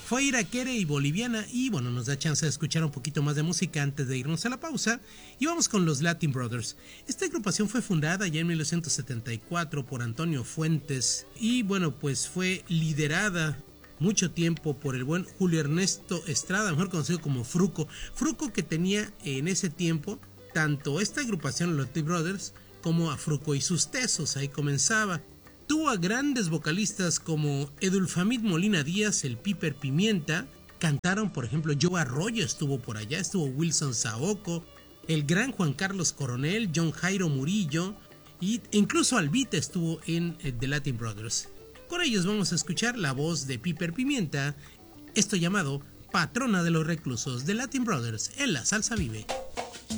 Fue iraquere y boliviana y bueno, nos da chance de escuchar un poquito más de música antes de irnos a la pausa y vamos con los Latin Brothers. Esta agrupación fue fundada ya en 1974 por Antonio Fuentes y bueno, pues fue liderada mucho tiempo por el buen Julio Ernesto Estrada, mejor conocido como Fruco. Fruco que tenía en ese tiempo tanto esta agrupación, los Latin Brothers, como a Fruco y sus Tesos, ahí comenzaba. Tuvo a grandes vocalistas como Edulfamid Molina Díaz, el Piper Pimienta. Cantaron, por ejemplo, Joe Arroyo estuvo por allá, estuvo Wilson Saoco, el gran Juan Carlos Coronel, John Jairo Murillo e incluso Albita estuvo en The Latin Brothers. Con ellos vamos a escuchar la voz de Piper Pimienta, esto llamado Patrona de los Reclusos, The Latin Brothers en La Salsa Vive.